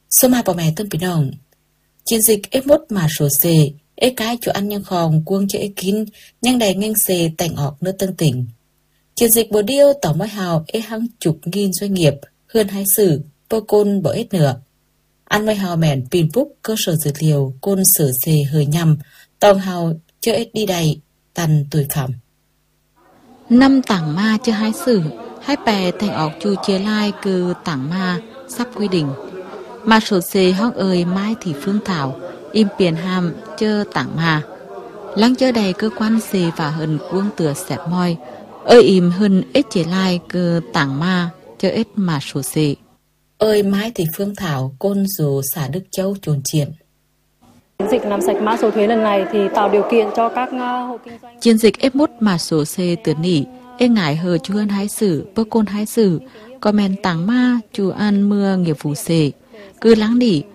Số mà bỏ mẹ tâm bị đồng. Chiến dịch F1 mà sổ xề, ế cái chỗ ăn nhân khòng cuông cho ế kín, nhân đầy ngang xề tành ọc nước tân tỉnh. Chiến dịch bồ điêu tỏ mới hào ế hàng chục nghìn doanh nghiệp, hơn hai sử, bơ côn bỏ ít nữa. Ăn mới hào mẹn pin phúc cơ sở dữ liệu côn sở xề hơi nhằm, tòng hào cho ít đi đầy, tàn tuổi khẩm. Năm tảng ma chưa hai sử, hai bè thành ọc chu chia lai cư tảng ma sắp quy định. Mà sổ xề hóc ơi mai thì phương thảo, im biển hàm chơ tảng ma. Lăng chơ đầy cơ quan xề và hơn cuông tựa xẹp môi, ơi im hơn ít chia lai cư tảng ma chơ ít mà sổ xề. Ơi mai thì phương thảo côn dù xã Đức Châu trồn triển. Chiến dịch làm sạch mã số thuế lần này thì tạo điều kiện cho các hộ kinh doanh. Chiến dịch F1 mà số C tuyển nỉ, ê ngại hờ chú hơn hai sử, bơ côn hai sử, comment tảng ma, chú ăn mưa nghiệp vụ xề. Cứ lắng nỉ,